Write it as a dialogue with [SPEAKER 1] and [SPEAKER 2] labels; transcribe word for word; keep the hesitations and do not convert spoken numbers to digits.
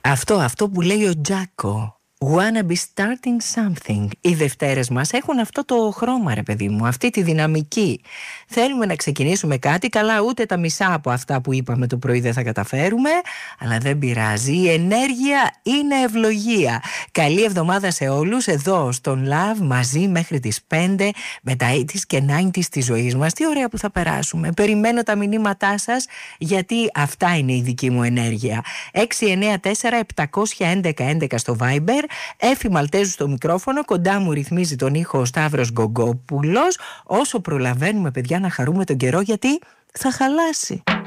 [SPEAKER 1] Αυτό, αυτό που λέει ο Τζάκο. Wanna be starting something. Οι Δευτέρες μας έχουν αυτό το χρώμα, ρε παιδί μου, αυτή τη δυναμική. Θέλουμε να ξεκινήσουμε κάτι, καλά ούτε τα μισά από αυτά που είπαμε το πρωί δεν θα καταφέρουμε, αλλά δεν πειράζει, η ενέργεια είναι ευλογία. Καλή εβδομάδα σε όλους, εδώ στον Love, μαζί μέχρι τις πέντε, με τα ογδόντα και ενενήντα της ζωής μας. Τι ωραία που θα περάσουμε. Περιμένω τα μηνύματά σας, γιατί αυτά είναι η δική μου ενέργεια. έξι εννιά τέσσερα επτά ένα ένα έντεκα στο Viber. Έφη Μαλτέζου στο μικρόφωνο, κοντά μου ρυθμίζει τον ήχο ο Σταύρος Γκογκόπουλος. Όσο προλαβαίνουμε, παιδιά, να χαρούμε τον καιρό, γιατί θα χαλάσει.